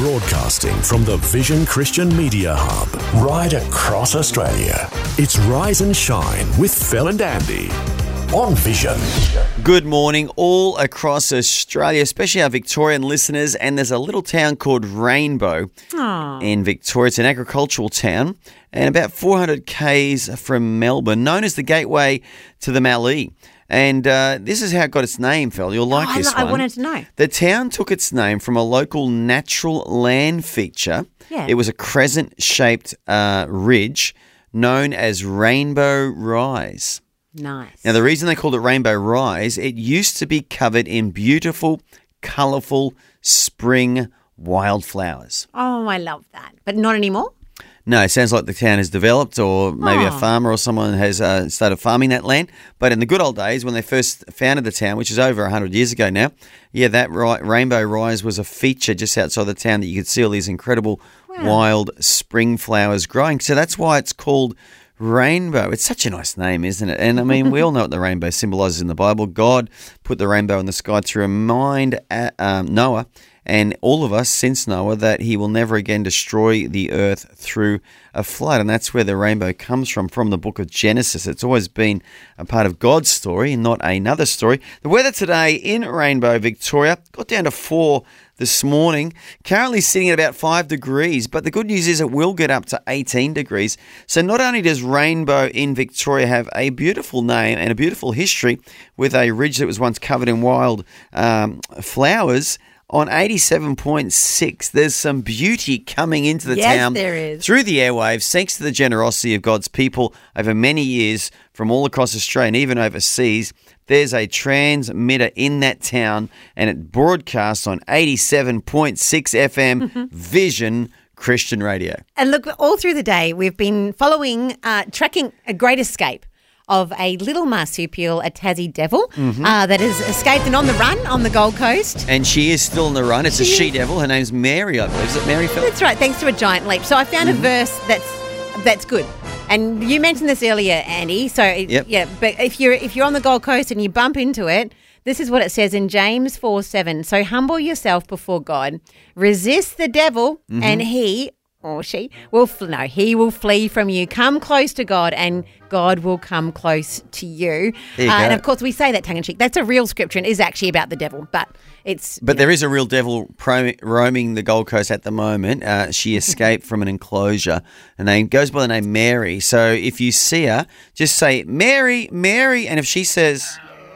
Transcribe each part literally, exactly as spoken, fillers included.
Broadcasting from the Vision Christian Media Hub, right across Australia. It's Rise and Shine with Phil and Andy on Vision. Good morning all across Australia, especially our Victorian listeners. And there's a little town called Rainbow Aww. in Victoria. It's an agricultural town and about four hundred kays from Melbourne, known as the gateway to the Mallee. And uh, this is how it got its name, Phil. You'll like Oh, I this lo- I one. wanted to know. The town took its name from a local natural land feature. Yeah. It was a crescent-shaped uh, ridge known as Rainbow Rise. Nice. Now, the reason they called it Rainbow Rise, it used to be covered in beautiful, colourful spring wildflowers. Oh, I love that. But not anymore? No, it sounds like the town has developed, or maybe a Oh. farmer or someone has uh, started farming that land. But in the good old days, when they first founded the town, which is over one hundred years ago now, yeah, that ri- Rainbow Rise was a feature just outside the town that you could see all these incredible Wow. wild spring flowers growing. So that's why it's called Rainbow. It's such a nice name, isn't it? And I mean, we all know what the rainbow symbolises in the Bible. God put the rainbow in the sky to remind uh, um, Noah and all of us since Noah that he will never again destroy the earth through a flood. And that's where the rainbow comes from, from the book of Genesis. It's always been a part of God's story and not another story. The weather today in Rainbow, Victoria, got down to four this morning, currently sitting at about five degrees, but the good news is it will get up to eighteen degrees. So not only does Rainbow in Victoria have a beautiful name and a beautiful history with a ridge that was once covered in wild um, flowers, on eighty-seven point six, there's some beauty coming into the Yes, town there is. through the airwaves, thanks to the generosity of God's people over many years from all across Australia and even overseas. There's a transmitter in that town, and it broadcasts on eighty-seven point six F M Vision Christian Radio. And look, all through the day, we've been following, uh, tracking a great escape of a little marsupial, a Tassie devil, Mm-hmm. uh, that has escaped and on the run on the Gold Coast. And she is still on the run. It's a She is. she-devil. Her name's Mary, I believe. Is it Mary, Phil? That's right, thanks to a giant leap. So I found Mm-hmm. a verse that's that's good. And you mentioned this earlier, Andy. So Yep. yeah, but if you're if you're on the Gold Coast and you bump into it, this is what it says in James four seven. So humble yourself before God, resist the devil, Mm-hmm. and he or she will fl- no, he will flee from you. Come close to God, and God will come close to you. There you Uh, go. and of course, we say that tongue in cheek. That's a real scripture and is actually about the devil, but it's But there is a real devil pro- roaming the Gold Coast at the moment. Uh, she escaped from an enclosure. Her name goes by the name Mary. So if you see her, just say, Mary, Mary. And if she says...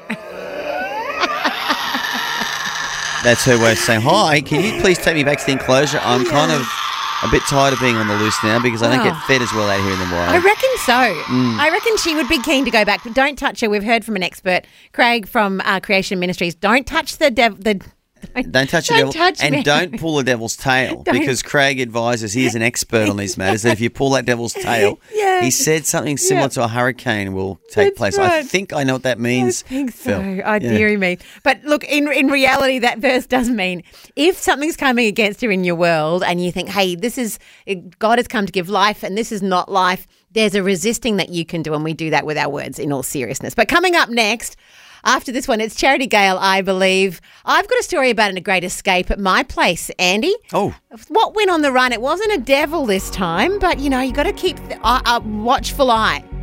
That's her way of saying, hi, can you please take me back to the enclosure? I'm kind of a bit tired of being on the loose now because I don't get Oh. fed as well out here in the I wild. reckon so. Mm. I reckon she would be keen to go back, but don't touch her. We've heard from an expert, Craig from uh, Creation Ministries. Don't touch the devil. The Don't touch the Don't devil. touch and me. don't pull the devil's tail Don't. because Craig advises, he is an expert on these matters, that if you pull that devil's tail, Yeah. he said something similar Yeah. to a hurricane will take That's place. I right. think I know what that means. I think so. Phil. Oh, Yeah. dearie me. But look, in in reality, that verse does mean if something's coming against you in your world and you think, hey, this is, God has come to give life and this is not life, there's a resisting that you can do, and we do that with our words in all seriousness. But coming up next, after this one, it's Charity Gale, I believe. I've got a story about a great escape at my place, Andy. Oh. What went on the run? It wasn't a devil this time, but, you know, you got to keep a, a watchful eye